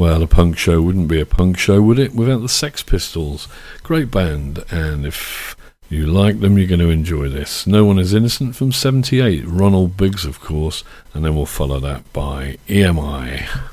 Well, a punk show wouldn't be a punk show, would it, without the Sex Pistols? Great band, and if you like them, you're going to enjoy this. No One Is Innocent from 78, Ronald Biggs, of course, and then we'll follow that by EMI.